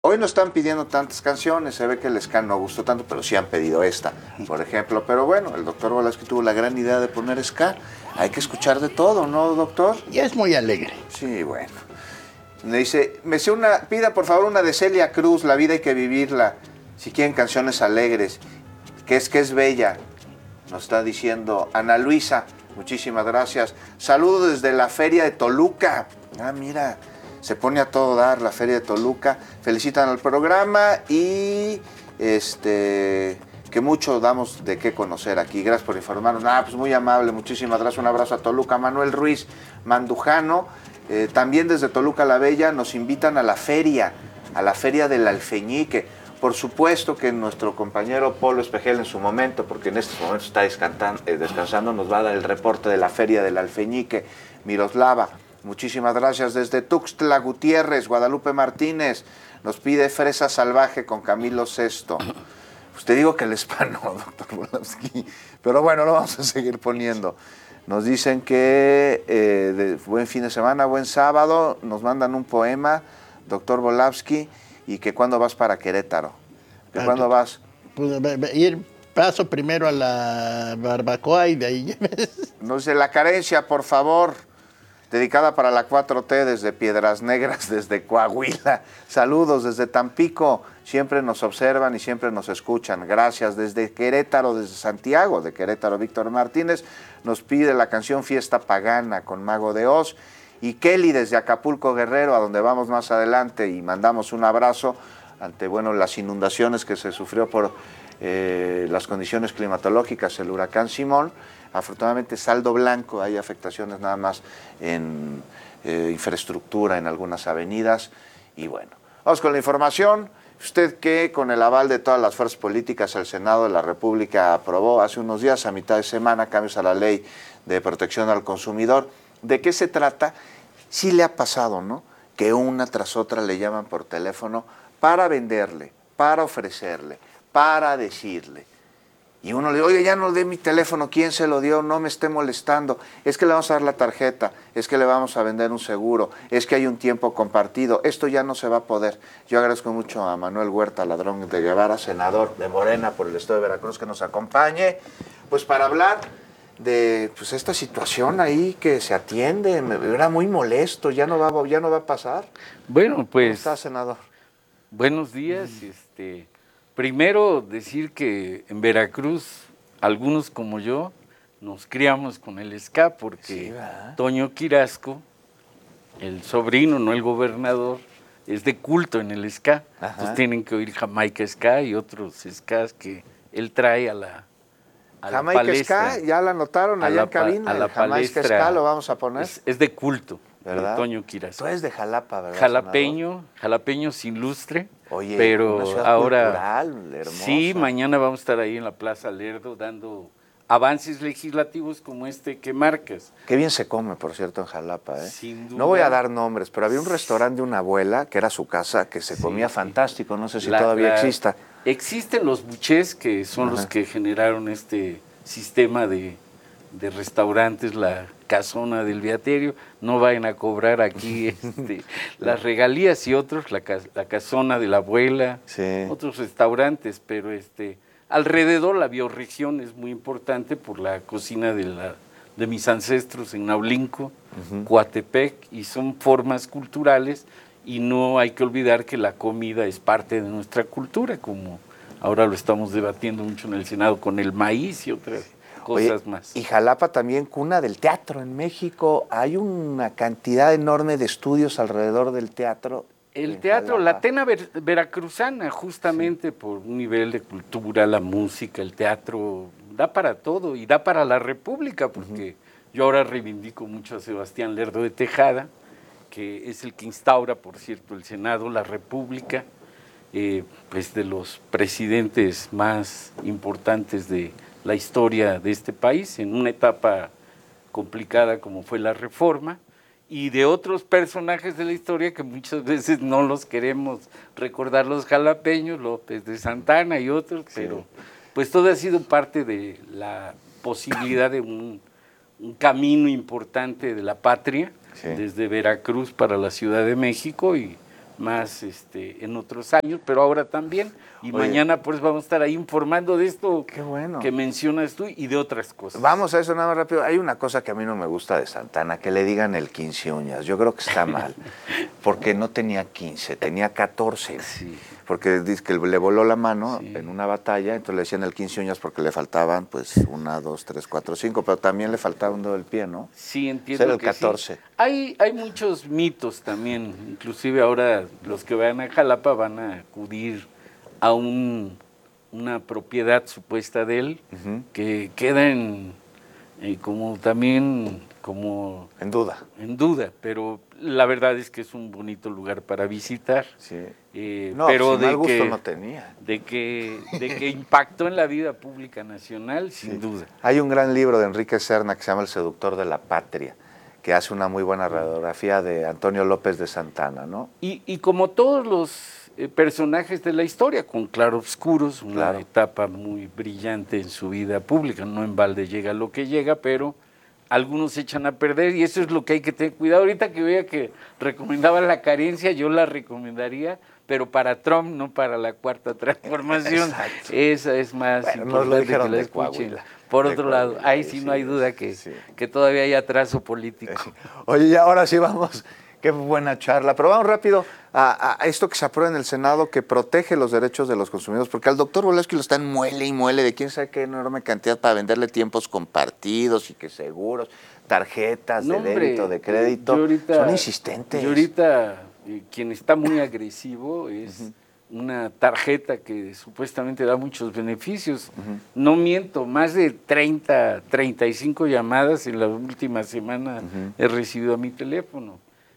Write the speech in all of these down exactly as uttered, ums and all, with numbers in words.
Hoy no están pidiendo tantas canciones, se ve que el ska no gustó tanto, pero sí han pedido esta, por ejemplo. Pero bueno, el doctor Volaski tuvo la gran idea de poner ska. Hay que escuchar de todo, ¿no, doctor? Y es muy alegre. Sí, bueno. Me dice, me sé una, pida por favor una de Celia Cruz, La vida hay que vivirla. Si quieren canciones alegres, que es que es bella. Nos está diciendo Ana Luisa, muchísimas gracias. Saludos desde la Feria de Toluca. Ah, mira, se pone a todo dar la Feria de Toluca. Felicitan al programa y este que mucho damos de qué conocer aquí. Gracias por informarnos. Ah, pues muy amable, muchísimas gracias. Un abrazo a Toluca. Manuel Ruiz Mandujano, eh, también desde Toluca la Bella, nos invitan a la feria, a la Feria del Alfeñique. Por supuesto que nuestro compañero Polo Espejel en su momento, porque en estos momentos está descansando, eh, descansando, nos va a dar el reporte de la Feria del Alfeñique. Miroslava, muchísimas gracias. Desde Tuxtla Gutiérrez, Guadalupe Martínez, nos pide Fresa Salvaje con Camilo Sesto. Pues te digo que el spa no, doctor Volaski, pero bueno, lo vamos a seguir poniendo. Nos dicen que eh, de, buen fin de semana, buen sábado, nos mandan un poema, doctor Volaski, y que cuándo vas para Querétaro, que ah, cuándo vas. Pues, ir, paso primero a la barbacoa y de ahí. Nos dice La Carencia, por favor, dedicada para la cuatro T desde Piedras Negras, desde Coahuila. Saludos desde Tampico, siempre nos observan y siempre nos escuchan. Gracias. Desde Querétaro, desde Santiago, de Querétaro, Víctor Martínez, nos pide la canción Fiesta Pagana con Mago de Oz. Y Kelly desde Acapulco, Guerrero, a donde vamos más adelante, y mandamos un abrazo ante bueno, las inundaciones que se sufrió por eh, las condiciones climatológicas, el huracán Simón. Afortunadamente saldo blanco, hay afectaciones nada más en eh, infraestructura en algunas avenidas. Y bueno, vamos con la información. Usted que con el aval de todas las fuerzas políticas el Senado de la República aprobó hace unos días, a mitad de semana, cambios a la ley de protección al consumidor. ¿De qué se trata? Sí le ha pasado, ¿no? Que una tras otra le llaman por teléfono para venderle, para ofrecerle, para decirle. Y uno le dice, oye, ya no dé mi teléfono, ¿quién se lo dio? No me esté molestando. Es que le vamos a dar la tarjeta, es que le vamos a vender un seguro, es que hay un tiempo compartido. Esto ya no se va a poder. Yo agradezco mucho a Manuel Huerta Ladrón de Guevara, senador de Morena por el estado de Veracruz, que nos acompañe, pues para hablar de pues esta situación ahí que se atiende. Me era muy molesto, ya no va, ya no va a pasar. Bueno, pues. ¿Cómo está, senador? Buenos días. Mm. Este, primero decir que en Veracruz, algunos como yo, nos criamos con el ska porque sí, Toño Quirasco, el sobrino, no el gobernador, es de culto en el ska. Ajá. Pues tienen que oír Jamaica Ska y otros skas que él trae a la Jamaica Ska, ya la anotaron allá en cabina. A la Jamaica Ska lo vamos a poner. Es, es de culto, ¿verdad? De Toño Quirasco. Tú eres de Jalapa, ¿verdad? Jalapeño, senador? Jalapeño sin lustre. Oye, pero una ciudad ahora cultural, hermosa. Sí, mañana vamos a estar ahí en la Plaza Lerdo dando avances legislativos como este que marcas. Qué bien se come, por cierto, en Jalapa, ¿eh? Sin duda. No voy a dar nombres, pero había un restaurante de una abuela, que era su casa, que se sí, comía sí. fantástico, no sé si la, todavía la, exista. Existen los buchés, que son Ajá. los que generaron este sistema de, de restaurantes, la casona del Beaterio. No vayan a cobrar aquí este, las regalías y otros, la, la casona de la abuela, sí. otros restaurantes, pero este... alrededor la bioregión es muy importante por la cocina de, la, de mis ancestros en Naulinco, uh-huh. Coatepec, y son formas culturales, y no hay que olvidar que la comida es parte de nuestra cultura, como ahora lo estamos debatiendo mucho en el Senado con el maíz y otras cosas Oye, más. Y Jalapa también cuna del teatro en México, hay una cantidad enorme de estudios alrededor del teatro. El teatro, Jalapa. La Atena ver, veracruzana, justamente sí. por un nivel de cultura, la música, el teatro, da para todo y da para la República, porque uh-huh. yo ahora reivindico mucho a Sebastián Lerdo de Tejada, que es el que instaura, por cierto, el Senado, la República, eh, pues de los presidentes más importantes de la historia de este país, en una etapa complicada como fue la Reforma, y de otros personajes de la historia que muchas veces no los queremos recordar, los jalapeños, López de Santana y otros, sí. pero pues todo ha sido parte de la posibilidad de un, un camino importante de la patria, sí. desde Veracruz para la Ciudad de México, y más este, en otros años, pero ahora también. Y Oye, mañana pues vamos a estar ahí informando de esto qué bueno. que mencionas tú y de otras cosas. Vamos a eso nada más rápido. Hay una cosa que a mí no me gusta de Santana, que le digan el quince uñas. Yo creo que está mal, porque no tenía quince, tenía catorce. Sí. Porque dice que le voló la mano Sí. en una batalla, entonces le decían el quince uñas porque le faltaban pues una, dos, tres, cuatro, cinco, pero también le faltaba un dedo del pie, ¿no? Sí, entiendo Era el que catorce. sí. Hay, hay muchos mitos también, inclusive ahora los que vayan a Jalapa van a acudir a un, una propiedad supuesta de él, Ujú. que queda en, eh, como también como En duda. en duda, pero la verdad es que es un bonito lugar para visitar. Sí. Eh, No, pero pues, de mal gusto que, no tenía. de que de que impactó en la vida pública nacional, sin Sí. duda. Hay un gran libro de Enrique Serna que se llama El seductor de la patria, que hace una muy buena radiografía de Antonio López de Santana, ¿no? Y, y como todos los eh, personajes de la historia, con claroscuros, una Claro. etapa muy brillante en su vida pública, no en balde llega lo que llega, pero algunos se echan a perder y eso es lo que hay que tener cuidado. Ahorita que vea que recomendaba la carencia, yo la recomendaría, pero para Trump, no para la cuarta transformación. Exacto. Esa es más Bueno, nos lo importante dijeron que la de escuchen. Coahuila. Por De otro lado, Coahuila, ahí sí, sí no hay duda que, sí. que todavía hay atraso político. Oye, y ahora sí vamos, qué buena charla, pero vamos rápido a, a esto que se aprueba en el Senado que protege los derechos de los consumidores, porque al doctor Volesky lo están muele y muele de quién sabe qué enorme cantidad para venderle tiempos compartidos y que seguros, tarjetas No, de hombre, débito, de crédito, yo ahorita- son insistentes. Y ahorita eh, quien está muy agresivo es una tarjeta que supuestamente da muchos beneficios. No miento, más de treinta, treinta y cinco llamadas en la última semana he recibido a mi teléfono.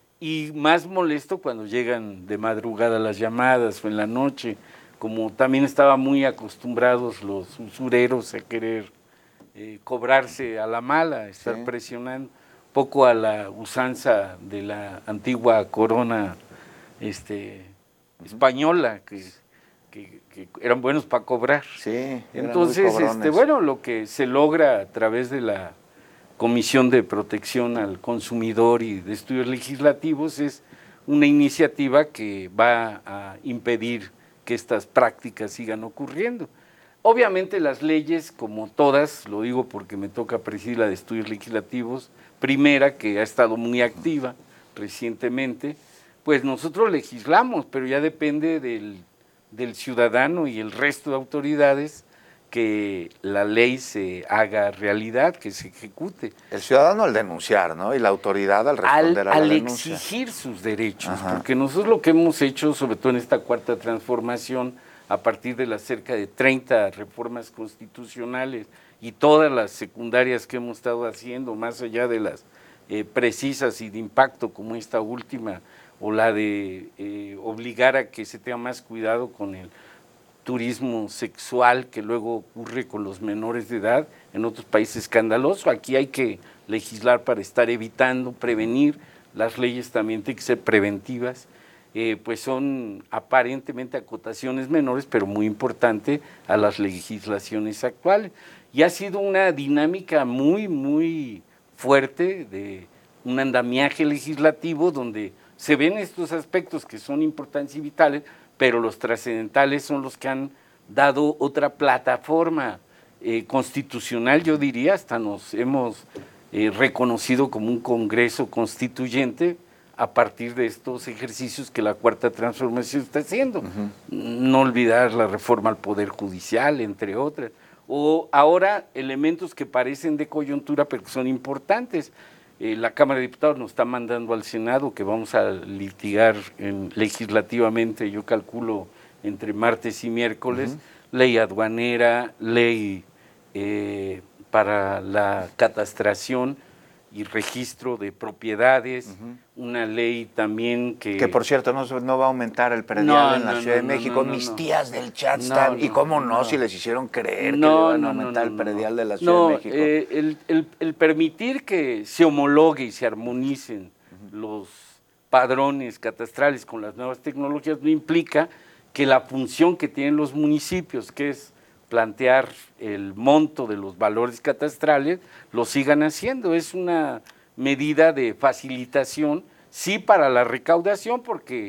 Y más molesto cuando llegan de madrugada las llamadas o en la noche, como también estaban muy acostumbrados los usureros a querer eh, cobrarse a la mala, estar Sí. presionando poco a la usanza de la antigua corona este, española, que, que, que eran buenos para cobrar. Sí, eran muy Entonces, cobrones. este, bueno, lo que se logra a través de la Comisión de Protección al Consumidor y de Estudios Legislativos es una iniciativa que va a impedir que estas prácticas sigan ocurriendo. Obviamente las leyes, como todas, lo digo porque me toca presidir la de Estudios Legislativos, primera, que ha estado muy activa recientemente, pues nosotros legislamos, pero ya depende del, del ciudadano y el resto de autoridades que la ley se haga realidad, que se ejecute. El ciudadano al denunciar, ¿no? Y la autoridad al Al, responder a la al denuncia. exigir sus derechos, Ajá. porque nosotros lo que hemos hecho, sobre todo en esta cuarta transformación, a partir de las cerca de treinta reformas constitucionales y todas las secundarias que hemos estado haciendo, más allá de las eh, precisas y de impacto como esta última, o la de eh, obligar a que se tenga más cuidado con el turismo sexual que luego ocurre con los menores de edad, en otros países escandaloso. Aquí hay que legislar para estar evitando, prevenir, las leyes también tienen que ser preventivas, eh, pues son aparentemente acotaciones menores, pero muy importante a las legislaciones actuales. Y ha sido una dinámica muy, muy fuerte de un andamiaje legislativo donde se ven estos aspectos que son importantes y vitales, pero los trascendentales son los que han dado otra plataforma eh, constitucional, yo diría, hasta nos hemos eh, reconocido como un Congreso constituyente a partir de estos ejercicios que la Cuarta Transformación está haciendo. Uh-huh. No olvidar la reforma al Poder Judicial, entre otras, o ahora elementos que parecen de coyuntura, pero que son importantes. Eh, la Cámara de Diputados nos está mandando al Senado, que vamos a litigar en, legislativamente, yo calculo, entre martes y miércoles, uh-huh. ley aduanera, ley eh, para la catastración y registro de propiedades, uh-huh. una ley también que... Que por cierto no, no va a aumentar el predial no, en la no, Ciudad no, de no, México. no, no, Mis no. tías del chat No, están, no, y cómo no, no. si les hicieron creer no, que le van no, a aumentar no, el no, predial de la Ciudad no, de México. Eh, el, el, el permitir que se homologue y se armonicen uh-huh. los padrones catastrales con las nuevas tecnologías no implica que la función que tienen los municipios, que es plantear el monto de los valores catastrales, lo sigan haciendo. Es una medida de facilitación, sí para la recaudación, porque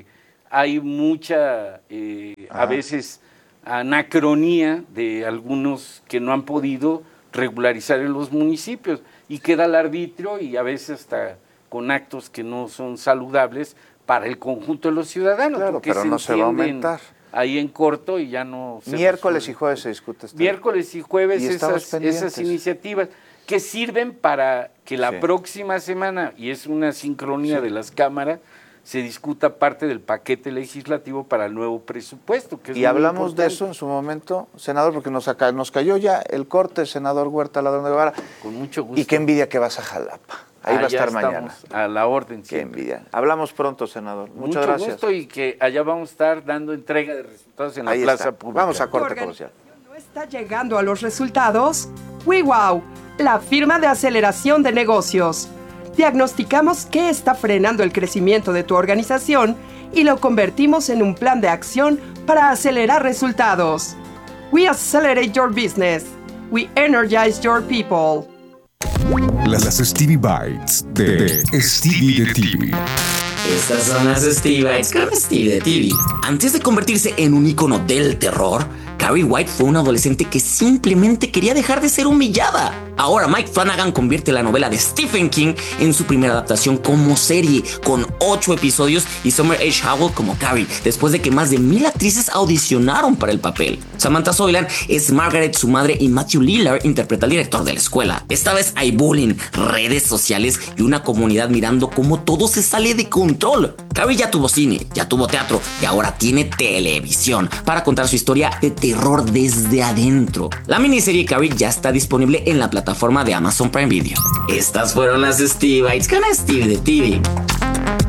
hay mucha, eh, a veces, anacronía de algunos que no han podido regularizar en los municipios y queda al arbitrio y a veces hasta con actos que no son saludables para el conjunto de los ciudadanos. Claro, pero se no se va a aumentar. Ahí en corto y ya no se Miércoles resuelve. Y jueves se discute esto. Miércoles y jueves y esas, esas iniciativas que sirven para que la sí. próxima semana, y es una sincronía sí. de las cámaras, se discuta parte del paquete legislativo para el nuevo presupuesto. Que es y hablamos importante. De eso en su momento, senador, porque nos, acá, nos cayó ya el corte, senador Huerta Ladrón de Guevara. Con mucho gusto. Y qué envidia que vas a Jalapa. Ahí ah, va a estar mañana. A la orden. Qué siempre. Envidia. Hablamos pronto, senador. Muchas Mucho gracias. gusto y que allá vamos a estar dando entrega de resultados en la Ahí plaza está. pública. Vamos a corte comercial. ¿No está llegando a los resultados? WeWow, la firma de aceleración de negocios. Diagnosticamos qué está frenando el crecimiento de tu organización y lo convertimos en un plan de acción para acelerar resultados. We accelerate your business. We energize your people. Las Stevie Bites de Stevie de T V. Estas son las Stevie Bites con Stevie de T V. Antes de convertirse en un ícono del terror, Carrie White fue una adolescente que simplemente quería dejar de ser humillada. Ahora Mike Flanagan convierte la novela de Stephen King en su primera adaptación como serie, con ocho episodios y Summer H. Howell como Carrie, después de que más de mil actrices audicionaron para el papel. Samantha Soyland es Margaret, su madre, y Matthew Lillard interpreta al director de la escuela. Esta vez hay bullying, redes sociales y una comunidad mirando cómo todo se sale de control. Carrie ya tuvo cine, ya tuvo teatro y ahora tiene televisión para contar su historia de terror desde adentro. La miniserie Carrie ya está disponible en la plataforma de Amazon Prime Video. Estas fueron las Stevie Bites con Stevie de T V.